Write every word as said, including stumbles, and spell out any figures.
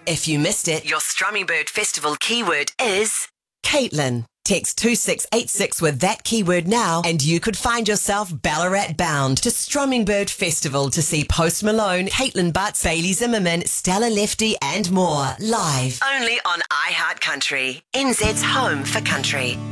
If you missed it, your Strumming Bird Festival keyword is Caitlin. Text two six eight six with that keyword now and you could find yourself Ballarat bound to Strumming Bird Festival to see Post Malone, Caitlin Butts, Bailey Zimmerman, Stella Lefty and more live. Only on iHeart Country, N Z's home for country.